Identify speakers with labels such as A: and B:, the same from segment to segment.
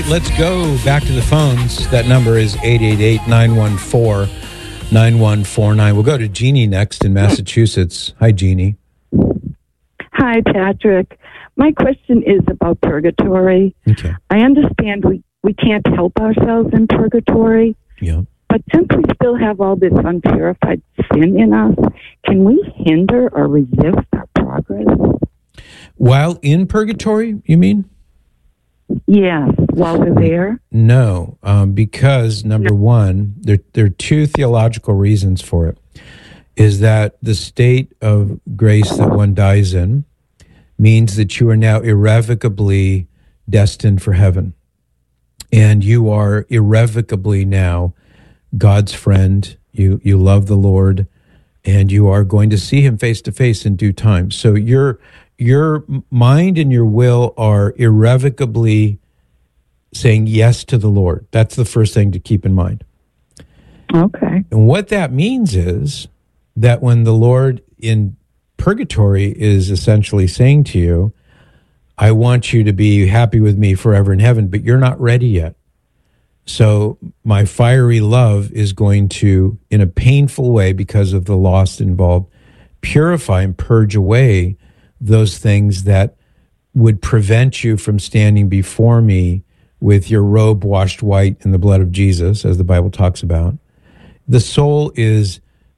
A: right, let's go back to the phones. That number is 888-914-9149. We'll go to Jeannie next in Massachusetts. Hi, Jeannie.
B: Hi, Patrick. My question is about purgatory.
A: Okay.
B: I understand we can't help ourselves in purgatory.
A: Yeah.
B: But since we still have all this unpurified sin in us, can we hinder or resist our progress?
A: While in purgatory, you mean?
B: Yes, while we're there.
A: No, because number one, there are two theological reasons for it. Is that the state of grace that one dies in means that you are now irrevocably destined for heaven. And you are irrevocably now God's friend. You love the Lord, and you are going to see him face to face in due time. So your mind and your will are irrevocably saying yes to the Lord. That's the first thing to keep in mind.
B: Okay.
A: And what that means is that when the Lord in purgatory is essentially saying to you, I want you to be happy with me forever in heaven, but you're not ready yet. So my fiery love is going to, in a painful way because of the loss involved, purify and purge away those things that would prevent you from standing before me with your robe washed white in the blood of Jesus, as the Bible talks about. The soul is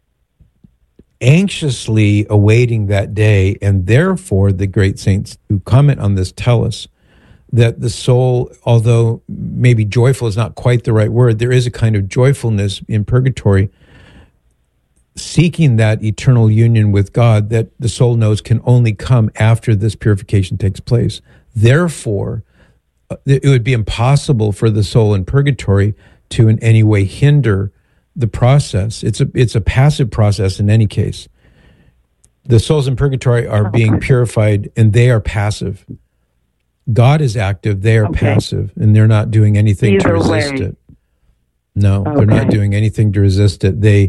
A: anxiously awaiting that day, and therefore the great saints who comment on this tell us that the soul, although maybe joyful is not quite the right word, there is a kind of joyfulness in purgatory, seeking that eternal union with God that the soul knows can only come after this purification takes place. Therefore, it would be impossible for the soul in purgatory to in any way hinder the process. It's a passive process in any case. The souls in purgatory are being purified, and they are passive. God is active, they are passive, and they're not doing anything to resist it. No, they're not doing anything to resist it. They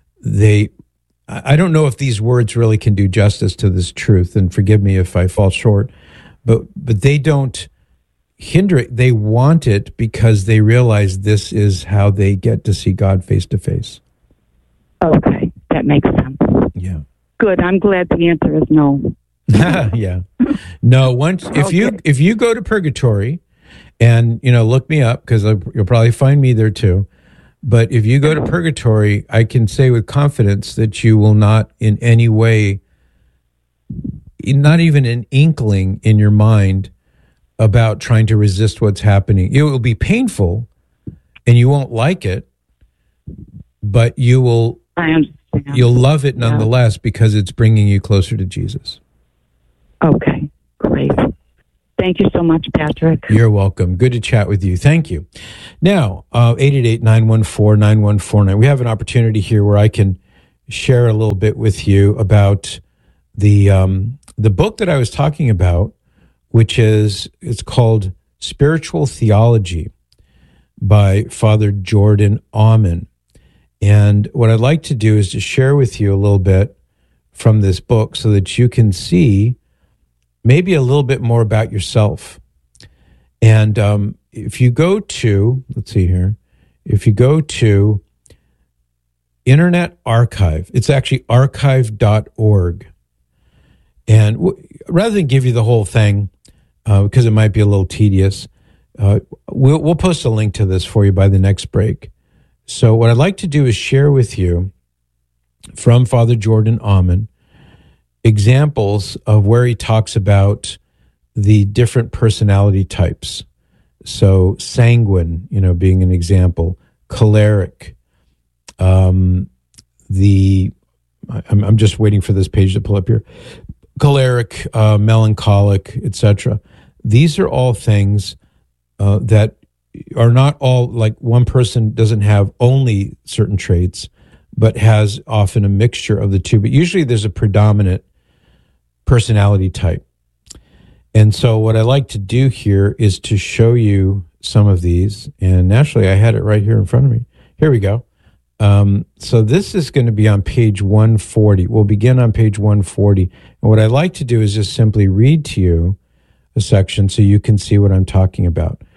A: I don't know if these words really can do justice to this truth, and forgive me if I fall short, but they don't hinder it. They want it because they realize this is how they get to see God face to face.
B: Okay, that makes sense.
A: Yeah.
B: Good. I'm glad the answer is no.
A: Yeah. No, if you go to purgatory and, look me up, because you'll probably find me there too. But if you go to purgatory, I can say with confidence that you will not in any way, not even an inkling in your mind about trying to resist what's happening. It will be painful and you won't like it, but you'll love it nonetheless because it's bringing you closer to Jesus.
B: Okay, great. Thank you so much, Patrick.
A: You're welcome. Good to chat with you. Thank you. Now, 888-914-9149. We have an opportunity here where I can share a little bit with you about the book that I was talking about, which it's called Spiritual Theology by Father Jordan Aumann. And what I'd like to do is to share with you a little bit from this book so that you can see maybe a little bit more about yourself. And if you go to, if you go to Internet Archive, it's actually archive.org. And rather than give you the whole thing, because it might be a little tedious, we'll post a link to this for you by the next break. So what I'd like to do is share with you from Father Jordan Aumann examples of where he talks about the different personality types. So sanguine, being an example, choleric, I'm just waiting for this page to pull up here, choleric, melancholic, etc. These are all things that are not all, like one person doesn't have only certain traits, but has often a mixture of the two. But usually there's a predominant personality type. And so what I like to do here is to show you some of these. And naturally, I had it right here in front of me. Here we go. So this is going to be on page 140. We'll begin on page 140. And what I like to do is just simply read to you a section so you can see what I'm talking about.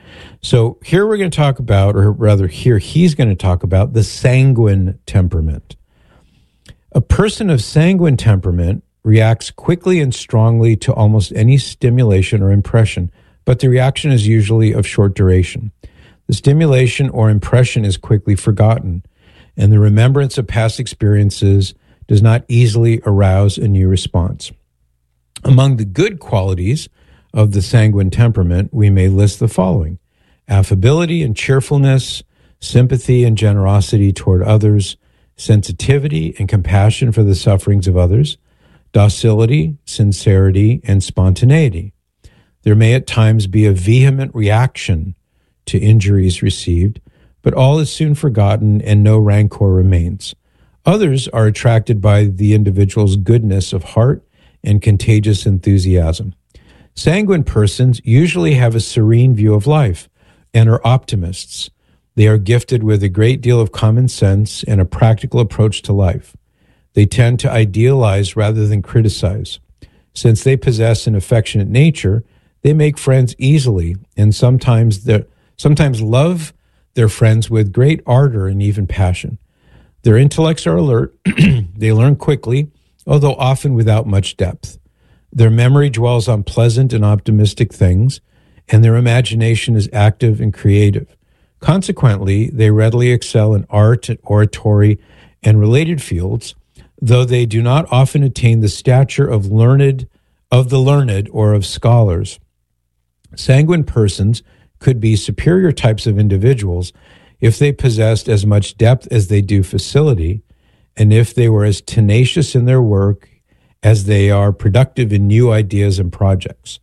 A: So here we're going to talk about, or rather here he's going to talk about, the sanguine temperament. A person of sanguine temperament reacts quickly and strongly to almost any stimulation or impression, but the reaction is usually of short duration. The stimulation or impression is quickly forgotten, and the remembrance of past experiences does not easily arouse a new response. Among the good qualities of the sanguine temperament, we may list the following: affability and cheerfulness, sympathy and generosity toward others, sensitivity and compassion for the sufferings of others, docility, sincerity, and spontaneity. There may at times be a vehement reaction to injuries received, but all is soon forgotten and no rancor remains. Others are attracted by the individual's goodness of heart and contagious enthusiasm. Sanguine persons usually have a serene view of life and are optimists. They are gifted with a great deal of common sense and a practical approach to life. They tend to idealize rather than criticize. Since they possess an affectionate nature, they make friends easily and sometimes love their friends with great ardor and even passion. Their intellects are alert. They learn quickly, although often without much depth. Their memory dwells on pleasant and optimistic things, and their imagination is active and creative. Consequently, they readily excel in art, oratory, and related fields, though they do not often attain the stature of the learned or of scholars. Sanguine persons could be superior types of individuals if they possessed as much depth as they do facility, and if they were as tenacious in their work as they are productive in new ideas and projects.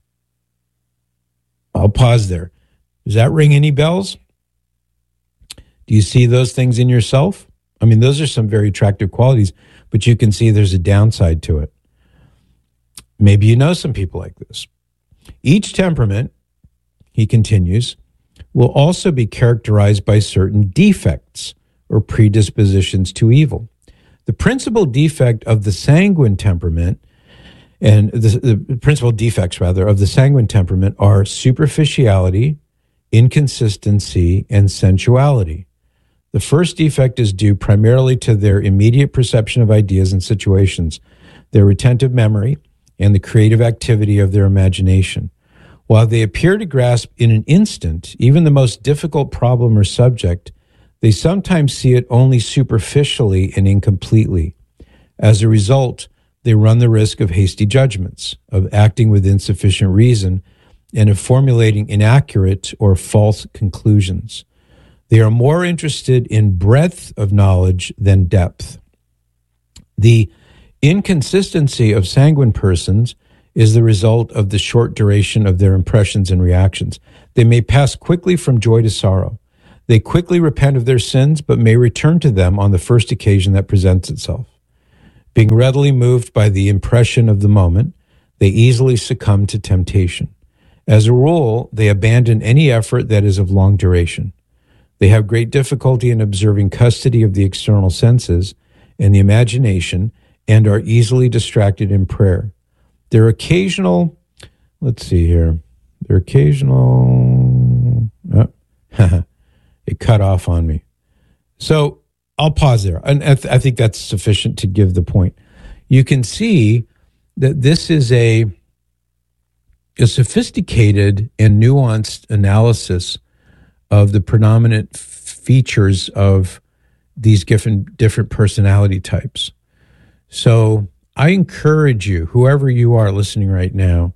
A: I'll pause there. Does that ring any bells? Do you see those things in yourself? I mean, those are some very attractive qualities, but you can see there's a downside to it. Maybe you know some people like this. Each temperament, he continues, will also be characterized by certain defects or predispositions to evil. The principal defect of the sanguine temperament, and the principal defects, rather, of the sanguine temperament are superficiality, inconsistency, and sensuality. The first defect is due primarily to their immediate perception of ideas and situations, their retentive memory, and the creative activity of their imagination. While they appear to grasp in an instant even the most difficult problem or subject, they sometimes see it only superficially and incompletely. As a result, they run the risk of hasty judgments, of acting with insufficient reason, and of formulating inaccurate or false conclusions. They are more interested in breadth of knowledge than depth. The inconsistency of sanguine persons is the result of the short duration of their impressions and reactions. They may pass quickly from joy to sorrow. They quickly repent of their sins, but may return to them on the first occasion that presents itself. Being readily moved by the impression of the moment, they easily succumb to temptation. As a rule, they abandon any effort that is of long duration. They have great difficulty in observing custody of the external senses and the imagination, and are easily distracted in prayer. Their occasional, it cut off on me. So I'll pause there. And I think that's sufficient to give the point. You can see that this is a sophisticated and nuanced analysis of the predominant features of these different personality types. So I encourage you, whoever you are listening right now,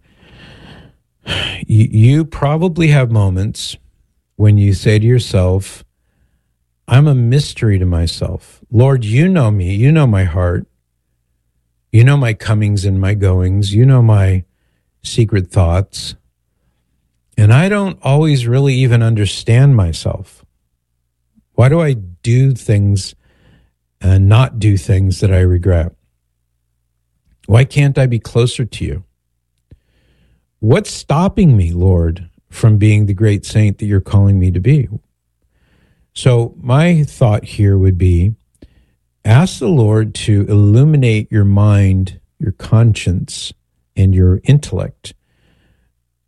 A: you probably have moments when you say to yourself, I'm a mystery to myself. Lord, you know me. You know my heart. You know my comings and my goings. You know my secret thoughts. And I don't always really even understand myself. Why do I do things and not do things that I regret? Why can't I be closer to you? What's stopping me, Lord, from being the great saint that you're calling me to be? So my thought here would be, ask the Lord to illuminate your mind, your conscience, and your intellect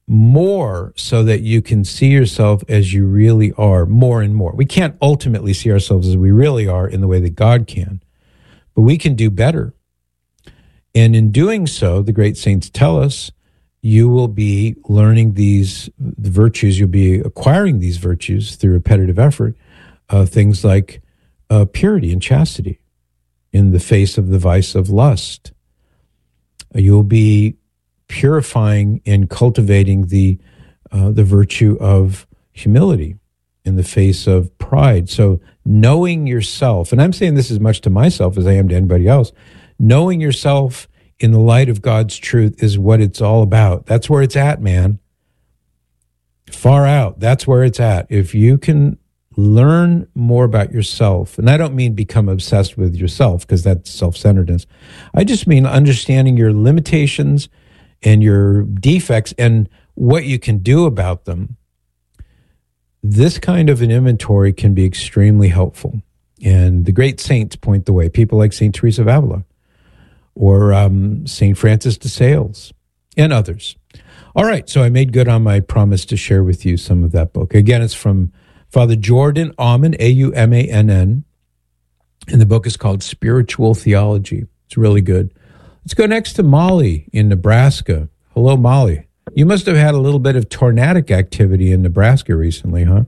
A: more so that you can see yourself as you really are more and more. We can't ultimately see ourselves as we really are in the way that God can, but we can do better. And in doing so, the great saints tell us, you will be learning the virtues, you'll be acquiring these virtues through repetitive effort, things like purity and chastity in the face of the vice of lust. You'll be purifying and cultivating the virtue of humility in the face of pride. So knowing yourself, and I'm saying this as much to myself as I am to anybody else, knowing yourself in the light of God's truth is what it's all about. That's where it's at, man. Far out. That's where it's at. If you can learn more about yourself, and I don't mean become obsessed with yourself because that's self-centeredness. I just mean understanding your limitations and your defects and what you can do about them. This kind of an inventory can be extremely helpful. And the great saints point the way. People like St. Teresa of Avila or St. Francis de Sales and others. All right, so I made good on my promise to share with you some of that book. Again, it's from Father Jordan Aumann, Aumann, and the book is called Spiritual Theology. It's really good. Let's go next to Molly in Nebraska. Hello, Molly. You must have had a little bit of tornadic activity in Nebraska recently, huh?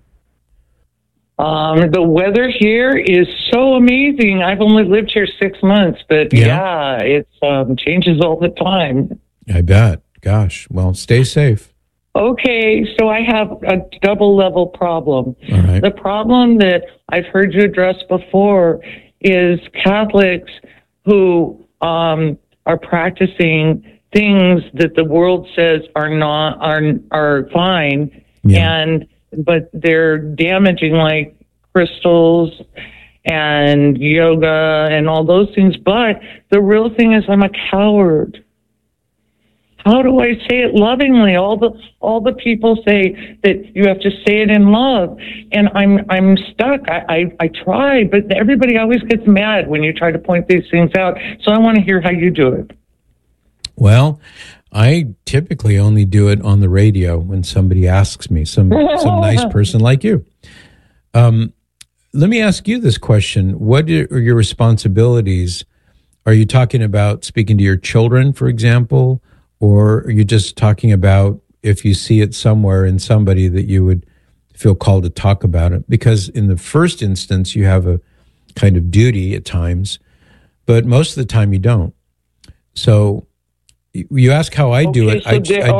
C: The weather here is so amazing. I've only lived here 6 months, but yeah it changes all the time.
A: I bet. Gosh, well, stay safe.
C: Okay, so I have a double-level problem.
A: All right.
C: The problem that I've heard you address before is Catholics who are practicing things that the world says are fine, but they're damaging, like crystals and yoga and all those things. But the real thing is, I'm a coward. How do I say it lovingly? All the people say that you have to say it in love, and I'm stuck. I try, but everybody always gets mad when you try to point these things out. So I want to hear how you do it.
A: Well, I typically only do it on the radio when somebody asks me, some nice person like you. Let me ask you this question. What are your responsibilities? Are you talking about speaking to your children, for example? Or are you just talking about if you see it somewhere in somebody that you would feel called to talk about it? Because in the first instance, you have a kind of duty at times, but most of the time you don't. So you ask how I do it.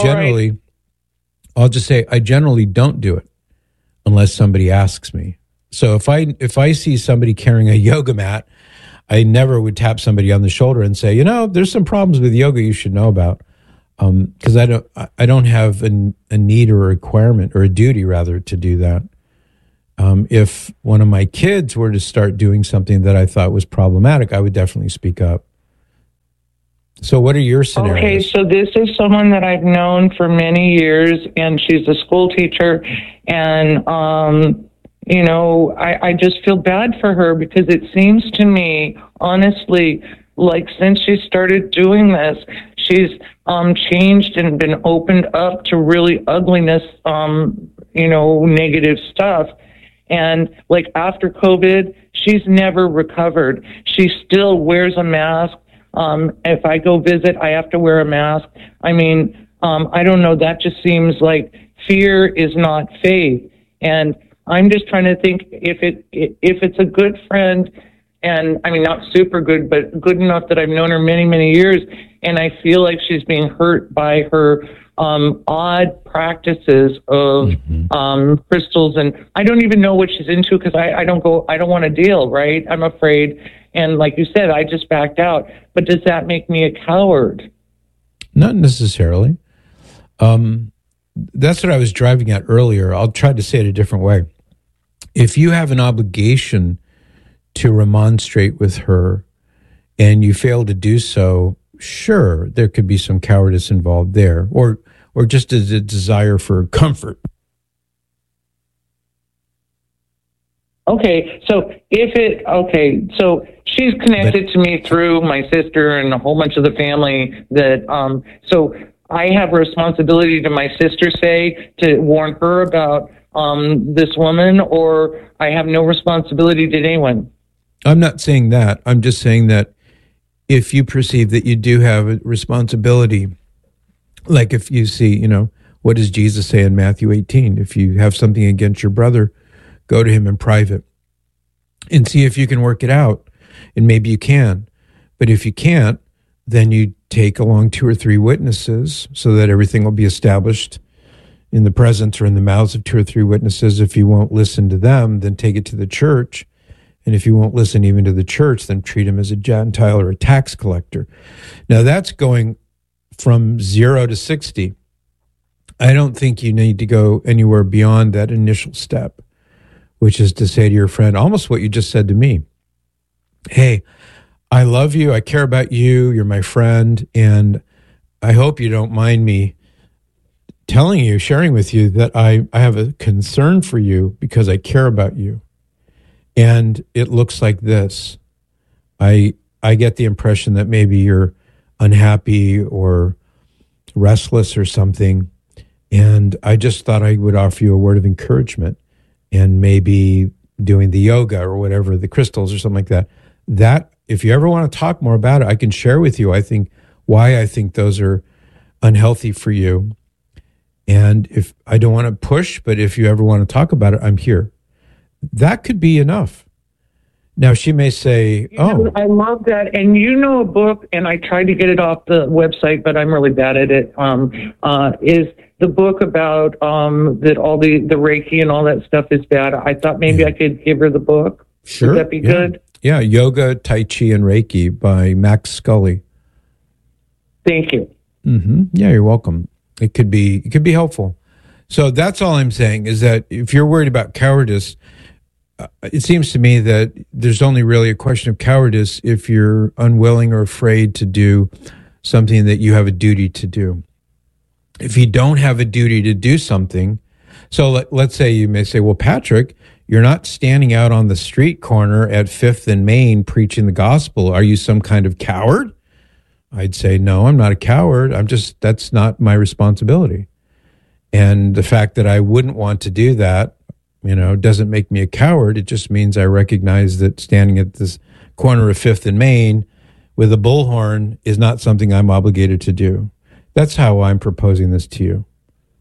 A: I'll just say I generally don't do it unless somebody asks me. So if I see somebody carrying a yoga mat, I never would tap somebody on the shoulder and say, there's some problems with yoga you should know about. Because I don't have a need or a requirement or a duty rather to do that. If one of my kids were to start doing something that I thought was problematic, I would definitely speak up. So what are your scenarios?
C: Okay, so this is someone that I've known for many years, and she's a school teacher, and I just feel bad for her because it seems to me, honestly, like since she started doing this, she's changed and been opened up to really ugliness, negative stuff. And like after COVID, she's never recovered. She still wears a mask. If I go visit, I have to wear a mask. I mean, I don't know. That just seems like fear is not faith. And I'm just trying to think if it's a good friend, and I mean, not super good, but good enough that I've known her many, many years, and I feel like she's being hurt by her odd practices of crystals, and I don't even know what she's into because I don't want to deal, right? I'm afraid, and like you said, I just backed out. But does that make me a coward?
A: Not necessarily. That's what I was driving at earlier. I'll try to say it a different way. If you have an obligation to remonstrate with her and you fail to do so, sure, there could be some cowardice involved there, or just a desire for comfort.
C: Okay, so so she's connected to me through my sister and a whole bunch of the family that, I have a responsibility to my sister, say, to warn her about this woman, or I have no responsibility to anyone?
A: I'm not saying that. I'm just saying that if you perceive that you do have a responsibility, like if you see, what does Jesus say in Matthew 18? If you have something against your brother, go to him in private and see if you can work it out. And maybe you can. But if you can't, then you take along 2 or 3 witnesses so that everything will be established in the presence or in the mouths of 2 or 3 witnesses. If you won't listen to them, then take it to the church. And if you won't listen even to the church, then treat him as a Gentile or a tax collector. Now, that's going from 0 to 60. I don't think you need to go anywhere beyond that initial step, which is to say to your friend, almost what you just said to me. Hey, I love you. I care about you. You're my friend. And I hope you don't mind me telling you, sharing with you that I have a concern for you because I care about you. And it looks like this. I get the impression that maybe you're unhappy or restless or something. And I just thought I would offer you a word of encouragement and maybe doing the yoga or whatever, the crystals or something like that. That, if you ever want to talk more about it, I can share with you, I think, why I think those are unhealthy for you. And if I don't want to push, but if you ever want to talk about it, I'm here. That could be enough. Now, she may say,
C: I love that. And a book, and I tried to get it off the website, but I'm really bad at it, is the book about that all the Reiki and all that stuff is bad. I thought maybe I could give her the book.
A: Sure.
C: Would that be good?
A: Yeah, Yoga, Tai Chi, and Reiki by Max Scully.
C: Thank you.
A: Mm-hmm. Yeah, you're welcome. It could be helpful. So that's all I'm saying is that if you're worried about cowardice, it seems to me that there's only really a question of cowardice if you're unwilling or afraid to do something that you have a duty to do. If you don't have a duty to do something, so let's say you may say, well, Patrick, you're not standing out on the street corner at 5th and Main preaching the gospel. Are you some kind of coward? I'd say, no, I'm not a coward. That's not my responsibility. And the fact that I wouldn't want to do that, doesn't make me a coward. It just means I recognize that standing at this corner of 5th and Main with a bullhorn is not something I'm obligated to do. That's how I'm proposing this to you.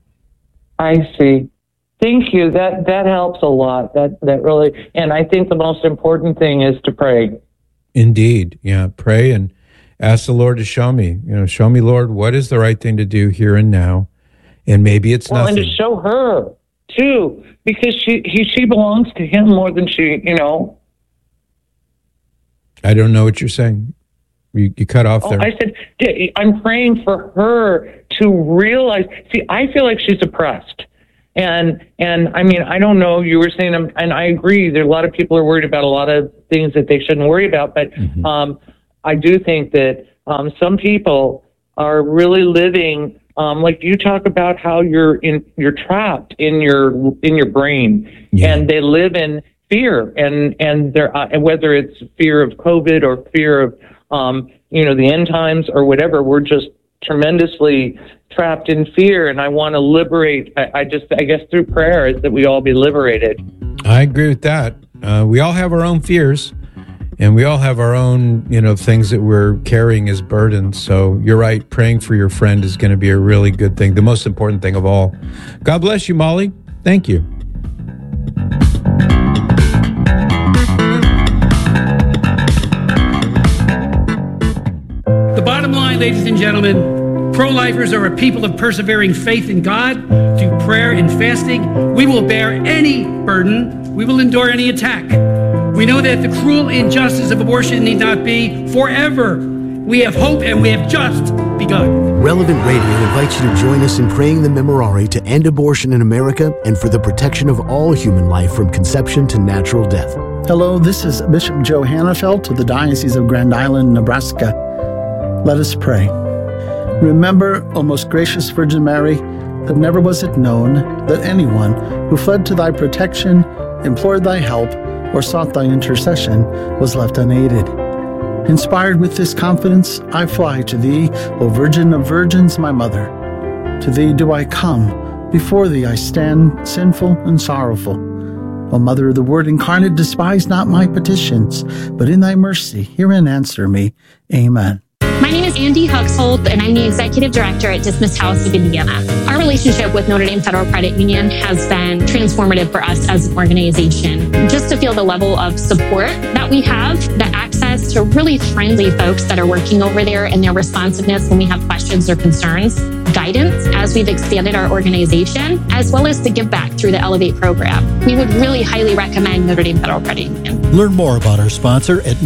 C: I see. Thank you. That helps a lot. That really, and I think the most important thing is to pray.
A: Indeed. Yeah. Pray and ask the Lord to show me, show me, Lord, what is the right thing to do here and now? And maybe it's nothing.
C: And to show her too, because she belongs to him more than she,
A: I don't know what you're saying. You cut off there.
C: I said, I'm praying for her to realize. See, I feel like she's oppressed. And I mean, I don't know, you were saying, and I agree, there are a lot of people are worried about a lot of things that they shouldn't worry about. But I do think that some people are really living, like you talk about how you're trapped in your brain, and they live in fear, and they're whether it's fear of COVID or fear of the end times or whatever. We're just tremendously trapped in fear, and I want to liberate. I guess through prayer is that we all be liberated.
A: I agree with that. We all have our own fears, and we all have our own, things that we're carrying as burdens. So you're right. Praying for your friend is going to be a really good thing. The most important thing of all. God bless you, Molly. Thank you.
D: The bottom line, ladies and gentlemen, pro-lifers are a people of persevering faith in God. Through prayer and fasting, we will bear any burden. We will endure any attack. We know that the cruel injustice of abortion need not be forever. We have hope, and we have just begun.
E: Relevant Radio invites you to join us in praying the Memorare to end abortion in America and for the protection of all human life from conception to natural death.
F: Hello, this is Bishop Joe Hannafelt of the Diocese of Grand Island, Nebraska. Let us pray. Remember, O most gracious Virgin Mary, that never was it known that anyone who fled to thy protection, implored thy help, or sought thy intercession was left unaided. Inspired with this confidence, I fly to thee, O Virgin of Virgins, my Mother. To thee do I come, before thee I stand sinful and sorrowful. O Mother of the Word incarnate, despise not my petitions, but in thy mercy hear and answer me. Amen.
G: My name is Andy Huxhold, and I'm the Executive Director at Dismiss House of Indiana. Our relationship with Notre Dame Federal Credit Union has been transformative for us as an organization. Just to feel the level of support that we have, the access to really friendly folks that are working over there, and their responsiveness when we have questions or concerns, guidance as we've expanded our organization, as well as the give back through the Elevate program. We would really highly recommend Notre Dame Federal Credit Union.
H: Learn more about our sponsor at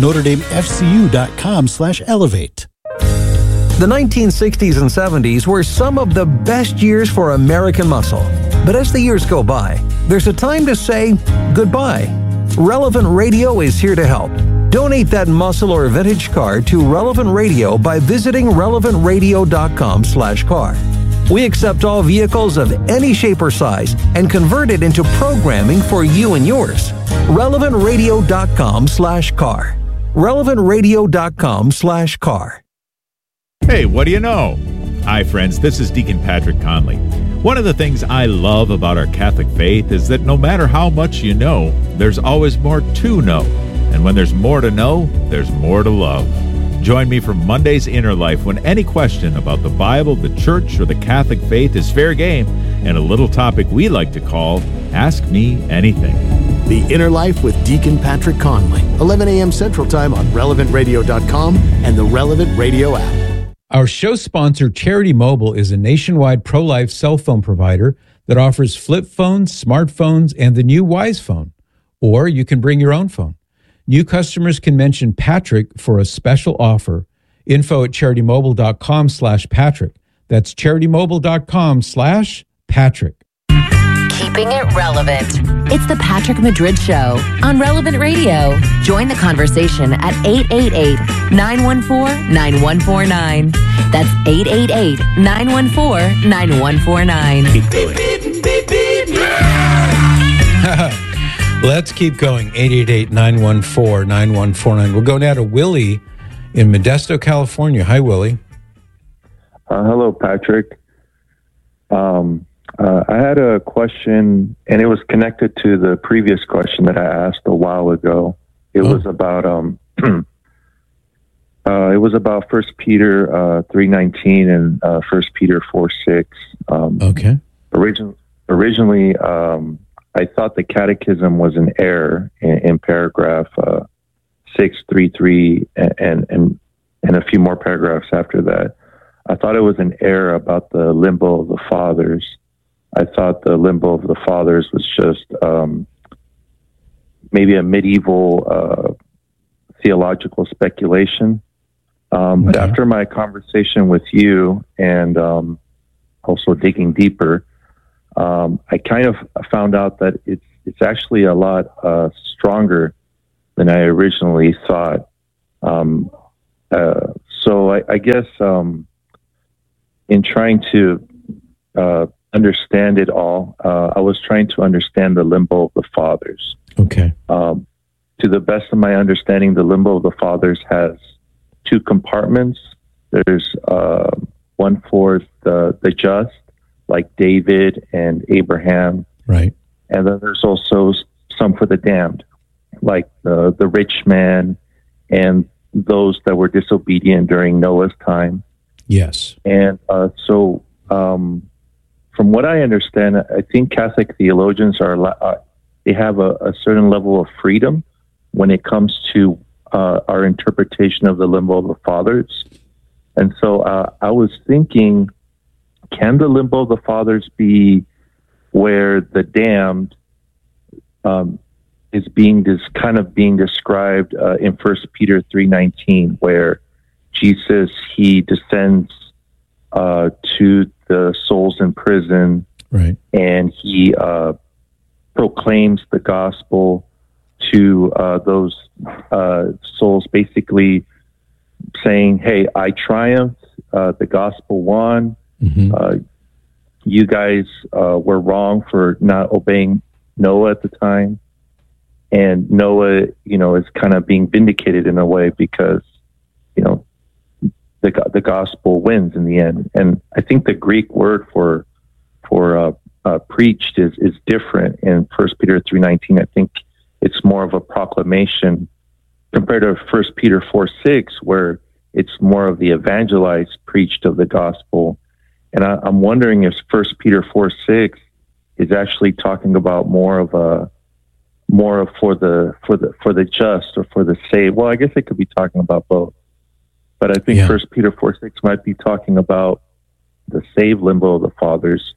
H: NotreDameFCU.com/elevate.
I: The 1960s and 70s were some of the best years for American muscle. But as the years go by, there's a time to say goodbye. Relevant Radio is here to help. Donate that muscle or vintage car to Relevant Radio by visiting relevantradio.com/car. We accept all vehicles of any shape or size and convert it into programming for you and yours. relevantradio.com/car. relevantradio.com/car.
J: Hey, what do you know? Hi, friends. This is Deacon Patrick Conley. One of the things I love about our Catholic faith is that no matter how much you know, there's always more to know. And when there's more to know, there's more to love. Join me for Monday's Inner Life, when any question about the Bible, the church, or the Catholic faith is fair game, and a little topic we like to call Ask Me Anything.
E: The Inner Life with Deacon Patrick Conley, 11 a.m. Central Time on RelevantRadio.com and the Relevant Radio app.
A: Our show sponsor, Charity Mobile, is a nationwide pro-life cell phone provider that offers flip phones, smartphones, and the new Wise Phone. Or you can bring your own phone. New customers can mention Patrick for a special offer. Info at CharityMobile.com/Patrick. That's CharityMobile.com/Patrick.
K: Keeping it relevant. It's the Patrick Madrid Show on Relevant Radio. Join the conversation at 888-914-9149. That's 888-914-9149.
A: Keep going. Let's keep going. 888-914-9149. We'll go now to Willie in Modesto, California. Hi, Willie.
L: Hello, Patrick. I had a question, and it was connected to the previous question that I asked a while ago. It was about it was about 1 Peter 3:19 and 1 Peter 4:6.
A: Okay.
L: Originally, I thought the catechism was an error in paragraph 633 and a few more paragraphs after that. I thought it was an error about the limbo of the fathers. I thought the limbo of the fathers was just maybe a medieval theological speculation. But after my conversation with you and also digging deeper, I kind of found out that it's actually a lot stronger than I originally thought. So I guess in trying to understand it all, I was trying to understand the limbo of the fathers.
A: Okay.
L: To the best of my understanding, the limbo of the fathers has two compartments. There's one for the just, like David and Abraham.
A: Right.
L: And then there's also some for the damned, like the rich man and those that were disobedient during Noah's time.
A: Yes.
L: And so from what I understand, I think Catholic theologians they have a certain level of freedom when it comes to our interpretation of the limbo of the fathers. And so I was thinking, can the limbo of the fathers be where the damned is being kind of being described in 1 Peter 3:19, where Jesus, he descends to the souls in prison,
A: right,
L: and he proclaims the gospel to those souls, basically saying, "Hey, I triumphed. The gospel won. You guys were wrong for not obeying Noah at the time." And Noah, is kind of being vindicated in a way because, the gospel wins in the end. And I think the Greek word for preached is different in 1 Peter 3:19. I think it's more of a proclamation compared to 1 Peter 4:6, where it's more of the evangelized preached of the gospel. And I'm wondering if 1 Peter 4:6 is actually talking about more of for the just or for the saved. Well, I guess it could be talking about both. But I think 1 Peter 4:6 might be talking about the saved limbo of the fathers,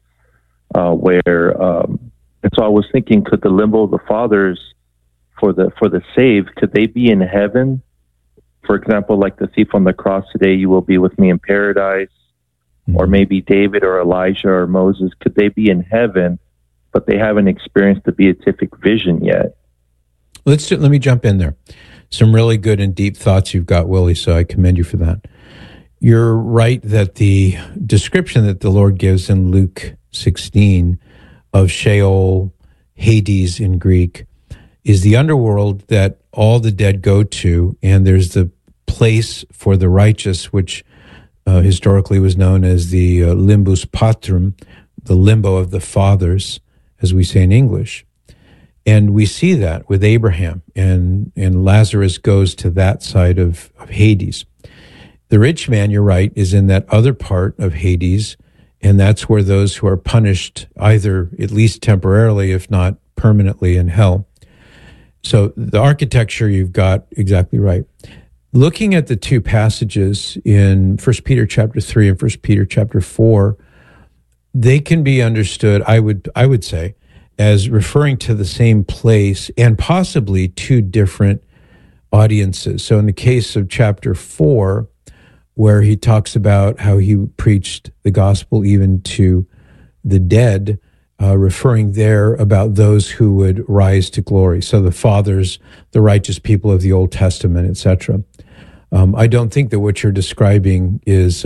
L: and so I was thinking, could the limbo of the fathers for the saved, could they be in heaven? For example, like the thief on the cross, today you will be with me in paradise, or maybe David or Elijah or Moses, could they be in heaven, but they haven't experienced the beatific vision yet?
A: Let me jump in there. Some really good and deep thoughts you've got, Willie, so I commend you for that. You're right that the description that the Lord gives in Luke 16 of Sheol, Hades in Greek, is the underworld that all the dead go to, and there's the place for the righteous, which historically was known as the limbus patrum, the limbo of the fathers, as we say in English. And we see that with Abraham, and Lazarus goes to that side of Hades. The rich man, you're right, is in that other part of Hades, and that's where those who are punished, either at least temporarily, if not permanently, in hell. So the architecture you've got exactly right. Looking at the two passages in 1 Peter chapter 3 and 1 Peter chapter 4, they can be understood, I would say, as referring to the same place and possibly two different audiences. So in the case of chapter 4, where he talks about how he preached the gospel even to the dead, referring there about those who would rise to glory. So the fathers, the righteous people of the Old Testament, etc. I don't think that what you're describing is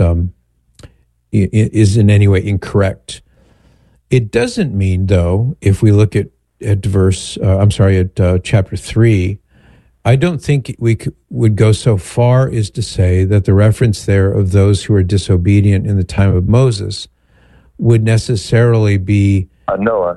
A: in any way incorrect. It doesn't mean, though, if we look at chapter 3, I don't think we would go so far as to say that the reference there of those who are disobedient in the time of Moses would necessarily be
L: Noah.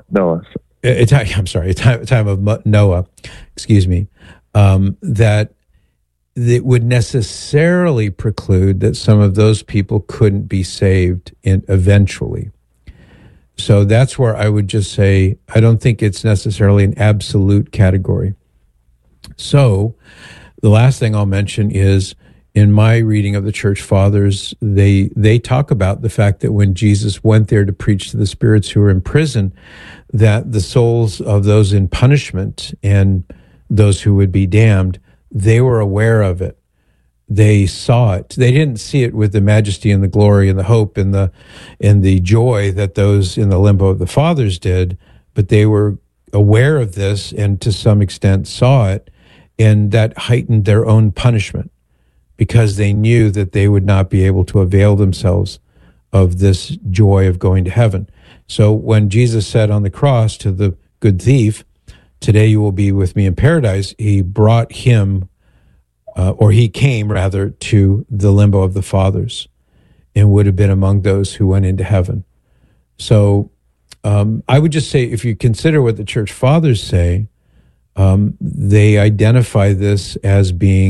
A: Time of Noah. Excuse me. That it would necessarily preclude that some of those people couldn't be saved eventually. So that's where I would just say I don't think it's necessarily an absolute category. So the last thing I'll mention is, in my reading of the church fathers, they talk about the fact that when Jesus went there to preach to the spirits who were in prison, that the souls of those in punishment and those who would be damned, they were aware of it. They saw it. They didn't see it with the majesty and the glory and the hope and the joy that those in the limbo of the fathers did, but they were aware of this and to some extent saw it, and that heightened their own punishment because they knew that they would not be able to avail themselves of this joy of going to heaven. So when Jesus said on the cross to the good thief, "Today you will be with me in paradise," he brought him, or he came rather, to the limbo of the fathers and would have been among those who went into heaven. So I would just say, if you consider what the church fathers say, they identify this as being